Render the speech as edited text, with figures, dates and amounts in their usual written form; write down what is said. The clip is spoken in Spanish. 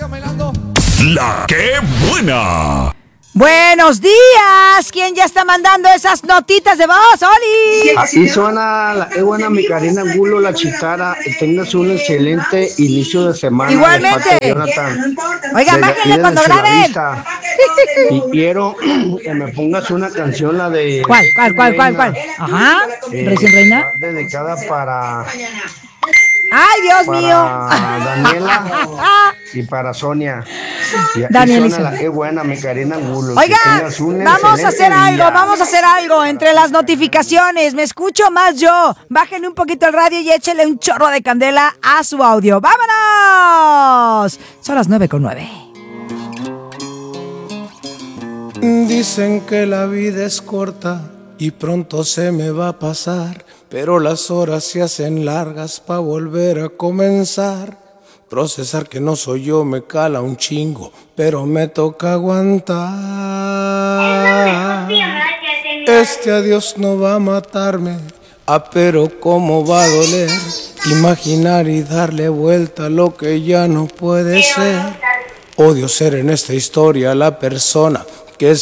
La que buena. Buenos días. ¿Quién ya está mandando esas notitas de voz? ¡Oli! Así suena la que buena, mi Karina Angulo, la chitara. Tengas un excelente inicio de semana. Igualmente. De Jonathan. Oigan, bájenle cuando graben. Y quiero que me pongas una canción, la de... ¿Cuál? Ajá. ¿Recién Reina? Dedicada para... ¡Ay, Dios mío! Daniela y para Sonia. Y aquí Daniel suena la que buena, mi Karina Angulo. Oigan, vamos a hacer algo entre las notificaciones. Me escucho más yo. Bájenle un poquito el radio y échenle un chorro de candela a su audio. ¡Vámonos! Son las 9:09. Dicen que la vida es corta y pronto se me va a pasar, pero las horas se hacen largas pa' volver a comenzar. Procesar que no soy yo me cala un chingo, pero me toca aguantar. Este adiós no va a matarme, pero cómo va a doler imaginar y darle vuelta a lo que ya no puede ser. Odio ser en esta historia la persona